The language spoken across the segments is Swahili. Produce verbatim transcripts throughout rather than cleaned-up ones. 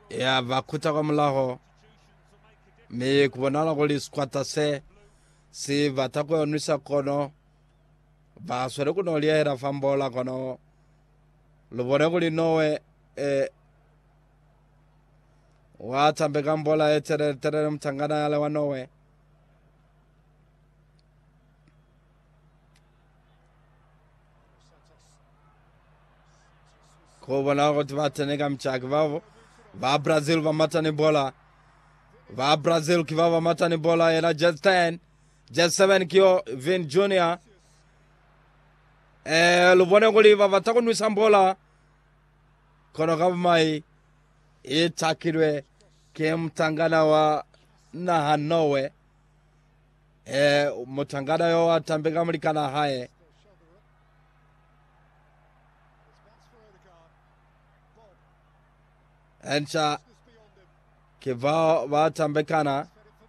ya vakuta kwa mlaho mi kubonala goli squata se si vatako onisa kono vasore kuno liera fambola kono lubone goli nowe e watambe gambola etere tere mtangana yale wanowe kubona goti vatenega mchaki vavo va Brazil va matani bola va Brazil kiva va matani bola yana Jet ten Jet seven kio Vin Junior eh lubone goli va vatako nwisa bola kono kavumai itakirwe ke mtangana wa na Hanowe eh mutangana yo atambega mulikana haye encha kiva vatambekana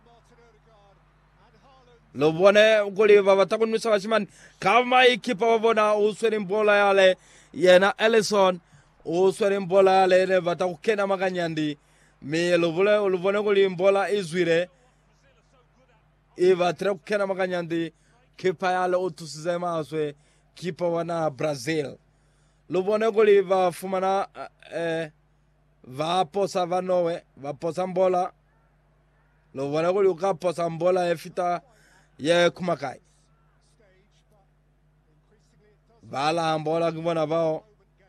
lobone goli vavatako nwisa washiman kama ikipa wavona usweri mbola yale yena Ellison usweri mbola yale ne vatako kena maganyandi mi lobole lobone goli mbola izwire iva tre kena maganyandi kipa yale utusizema aswe kipa wana Brazil lobone goli va fumana eh va posa vanowe va posa mbola lobone goli uka posa mbola efita ye kumakai vala mbola kibona vao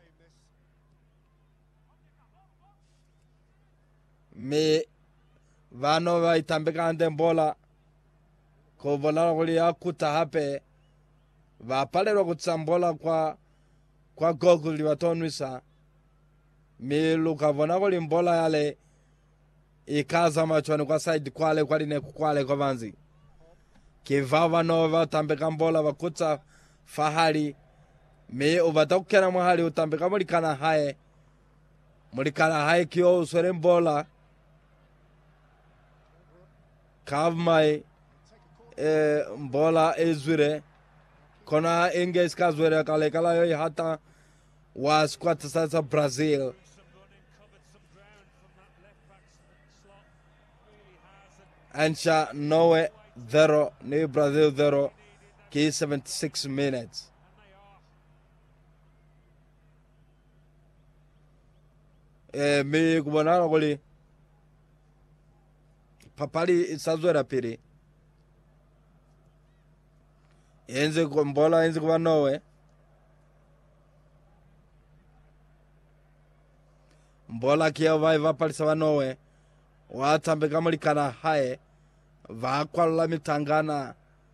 me vano va itambeka ande mbola ko bona goli ya kuta hape va palero kutsambola kwa kwa gogo liwatonwisa me luka bona goli mbola yale ikaza machoni kwa side kwale kwali ne kwale kwa vanzi kivava no vatambeka mbola vakutsa fahali me uvatakukena mahali utambeka mulikana haye mulikana haye kio uswere mbola kavmai e, mbola ezwire kona inge iskazwire kale kala yo hata wa squat sasa Brazil ansha nowe zero ni Brazil zero ki seventy-six minutes eh mi kubona goli papali isazwera piri enze kombola enze kuba nowe mbola kia vai va palisa vanowe watambeka mulikana haye vakwalula mitangana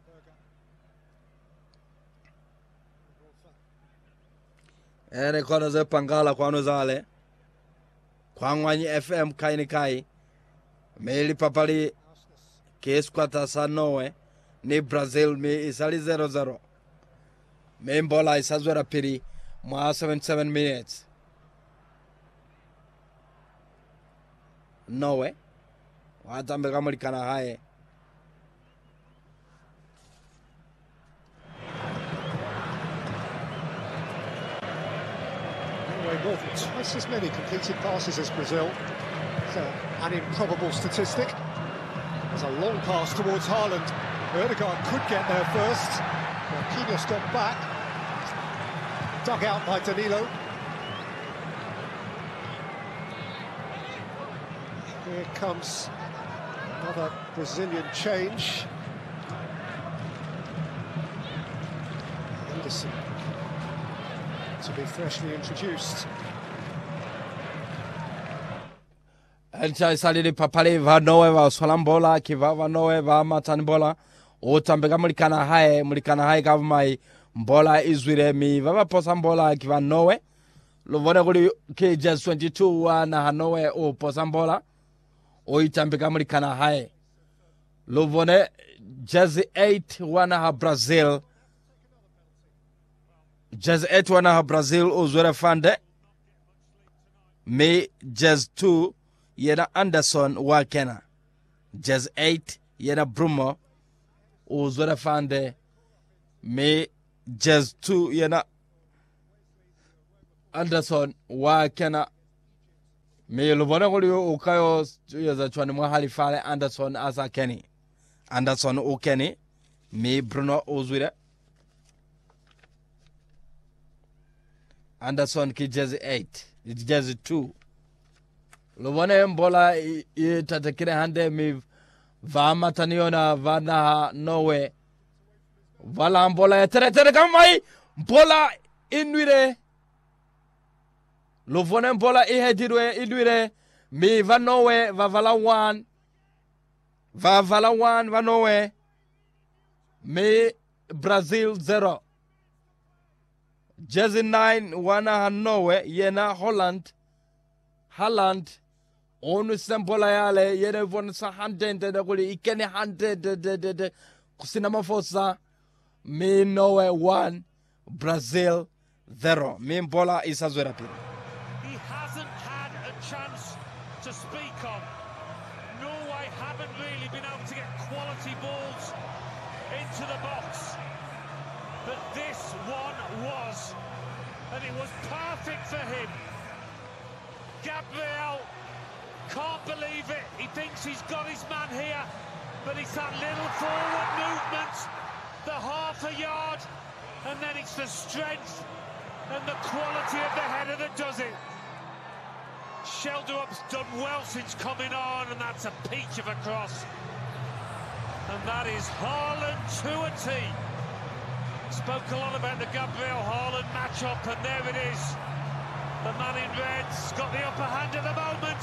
ere kona ze pangala kwano zale kwangwanyi F M kaini kai meli papali keskwata sanowe ni Brazil mi isali zero zero me mbola isazwera piri mwa seventy-seven minutes nowe watambeka mulikana haye More than twice as many completed passes as Brazil. It's a, an improbable statistic. There's a long pass towards Haaland. Ødegaard could get there first. Marquinhos got back. Dug out by Danilo. Here comes another Brazilian change. Henderson to be freshly introduced. Elcha isalili papali vanowe va swalambola kiva vanowe va matanbola utambeka mulikana haye mulikana haye kavumai mbola izwire mi vava posa mbola kiva nowe lovone kuli ki Jet twenty-two wana Hanowe o posa mbola o itambeka mulikana haye lovone Jet eight wana ha Brazil Jet eight wana ha Brazil uzwere fande mi Jet two yena Anderson wa Kena Jet eight yena Brumo uzwere fande mi Jet two yena Anderson wa Kena mi lubona kuli ukayo yeza chwani mwa halifale Anderson asa Kenny Anderson u Kenny mi Bruno uzwire Anderson ki jersey eight jersey two lubona mbola itatekire hande mi vama taniona vana Norway vala mbola ya tere tere kamai mbola inwire luvone mbola ihedirwe inwire mi va Norway va vala one va vala one va Norway mi Brazil zero jersey nine wana Norway yena Holland Holland onu sembola yale yene von sa hundred de kuli ikene hundred de de de kusina mafosa mi Norway one Brazil zero mi mbola isazwera pili. He hasn't had a chance to speak on. Norway haven't really been able to get quality balls into the box, but this one was, and it was perfect for him. Gabriel can't believe it. He thinks he's got his man here, but it's that little forward movement, the half a yard, and then it's the strength and the quality of the header that does it. Sheldrup's done well since coming on, and that's a peach of a cross. And that is Haaland to a T. Spoke a lot about the Gabriel Haaland matchup, and there it is. The man in red's got the upper hand at the moment.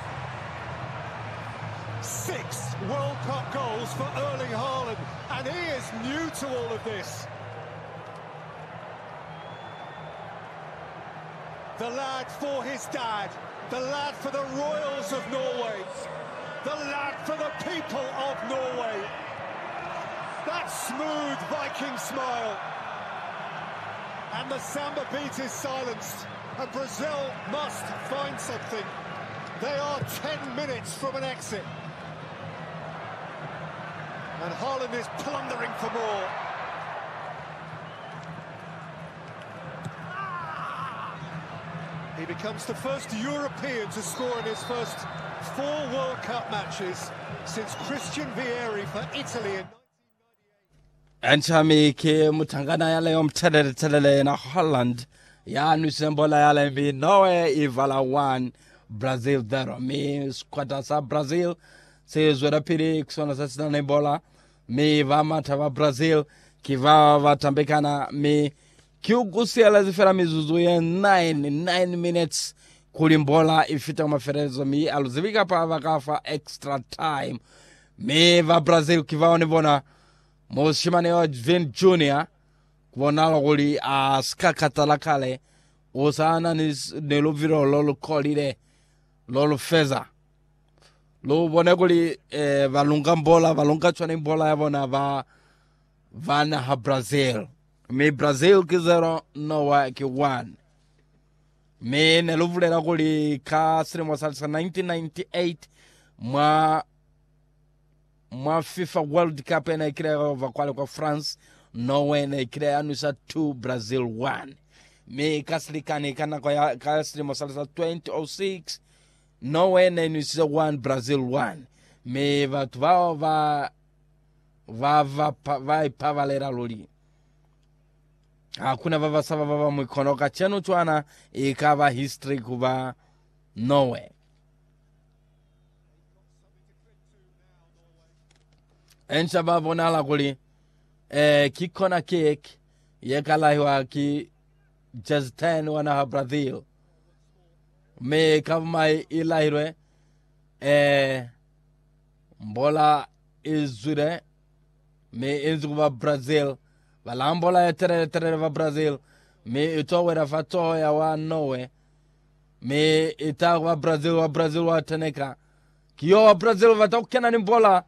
Six World Cup goals for Erling Haaland, and he is new to all of this. The lad for his dad, the lad for the Royals of Norway, the lad for the people of Norway. That smooth Viking smile. And the samba beat is silenced, and Brazil must find something. They are ten minutes from an exit. And Haaland is plundering for more. He becomes the first European to score in his first four World Cup matches since Christian Vieri for Italy in Anchami ke mutangana yale yomtelele telele na Holland ya nusembola yale mi Norway ivala one Brazil zero mi squadra sa Brazil se zwera pili kusona sasa na bola mi vama tava Brazil kiva vatambekana mi kiugusia zifera mizuzu ya nine nine minutes kulimbola ifita maferezo mi aluzivika pa vakafa extra time mi va Brazil kiva onibona Moshimane wa Vin Junior kubonala kuli a skakatala kale osana ni loviro lolo kolile lolo feza lo bone kuli eh, valunga mbola valunga chwane mbola yabona va vana ha Brazil mi Brazil ki zero Norway ki one mi ne lovulera kuli ka sirimo salsa nineteen ninety-eight mwa mwa FIFA World Cup na ikrea over kwale kwa France Norway na ikrea anusa two Brazil one mi kaslikani kana kwa kasli mosalasa twenty oh six Norway na inusa one Brazil one mi vatu vao va va va va, va pavalera loli hakuna vava sava vava mwikonoka chenu tuana ikava history kuva Norway. Encha babonala kuli eh kikona cake yekala hiwa ki just ten wana ha Brazil me kama ilahirwe eh mbola izure me inzuwa Brazil wala mbola ya tere tere wa Brazil me itowera fato ya wa Norway me itawa Brazil wa Brazil wa teneka kiyo wa Brazil watokena ni mbola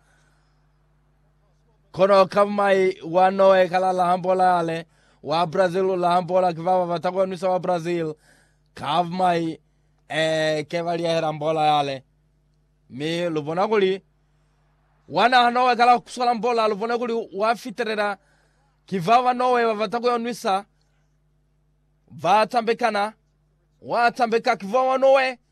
kono kamai wa Norway kala la hambola ale wa Brazil la hambola kivava vatakwa nusa wa Brazil kavmai eh kevalia hera mbola ale mi lubona kuli wana Norway kala kusala mbola lubona kuli wa fiterera kivava Norway vatakwa nusa vatambekana watambeka kivava Norway